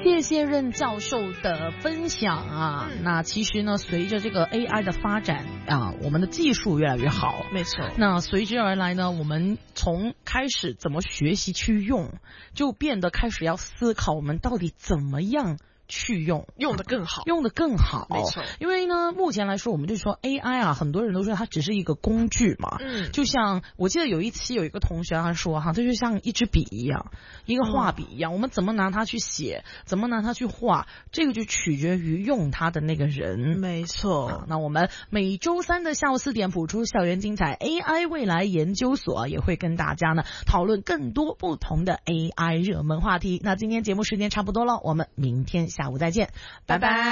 谢谢任教授的分享啊。那其实呢，随着这个 AI 的发展啊，我们的技术越来越好， 没错。 那随之而来呢，我们从开始怎么学习去用，就变得开始要思考我们到底怎么样去用得更好， 用得更好， 没错。 因为呢，目前来说，我们就说 AI 啊，很多人都说它只是一个工具嘛。就像我记得有一期有一个同学他说哈，这就像一支笔一样，一个画笔一样，我们怎么拿它去写，怎么拿它去画，这个就取决于用它的那个人。 没错。 那我们每周三的下午4点谱出校园精彩 AI 未来研究所也会跟大家呢讨论更多不同的 AI 热门话题。那今天节目时间差不多了，我们明天下午再见，拜拜。